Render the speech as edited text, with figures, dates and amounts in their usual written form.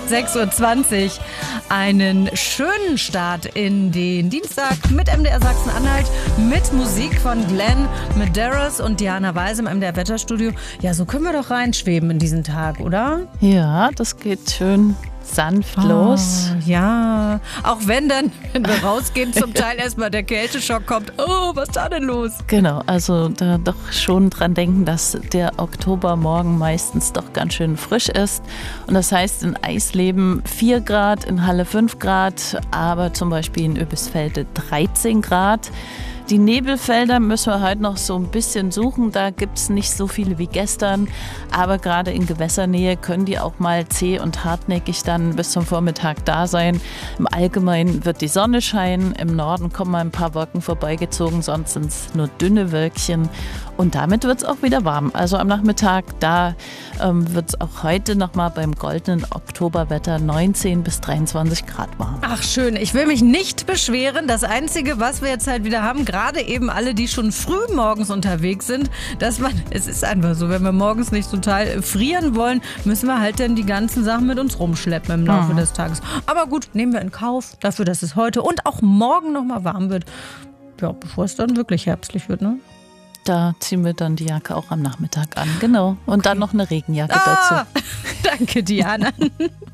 6:20 Uhr. Einen schönen Start in den Dienstag mit MDR Sachsen-Anhalt, mit Musik von Glenn Medeiros und Diana Weise im MDR Wetterstudio. Ja, so können wir doch reinschweben in diesen Tag, oder? Ja, das geht schön sanft los. Ja, auch wenn dann, wenn wir rausgehen, zum Teil erstmal der Kälteschock kommt. Oh, was ist da denn los? Genau, also da doch schon dran denken, dass der Oktobermorgen meistens doch ganz schön frisch ist. Und das heißt in Eisleben 4 Grad, in Halle 5 Grad, aber zum Beispiel in Oebisfelde 13 Grad. Die Nebelfelder müssen wir heute noch so ein bisschen suchen. Da gibt es nicht so viele wie gestern. Aber gerade in Gewässernähe können die auch mal zäh und hartnäckig dann bis zum Vormittag da sein. Im Allgemeinen wird die Sonne scheinen. Im Norden kommen mal ein paar Wolken vorbeigezogen. Sonst sind es nur dünne Wölkchen. Und damit wird es auch wieder warm. Also am Nachmittag, da wird es auch heute nochmal beim goldenen Oktoberwetter 19 bis 23 Grad warm. Ach schön, ich will mich nicht beschweren. Das Einzige, was wir jetzt halt wieder haben, gerade eben alle, die schon früh morgens unterwegs sind, es ist einfach so, wenn wir morgens nicht total frieren wollen, müssen wir halt dann die ganzen Sachen mit uns rumschleppen im Laufe des Tages. Aber gut, nehmen wir in Kauf dafür, dass es heute und auch morgen nochmal warm wird. Ja, bevor es dann wirklich herbstlich wird, ne? Da ziehen wir dann die Jacke auch am Nachmittag an, genau. Und dann noch eine Regenjacke dazu. Danke, Diana.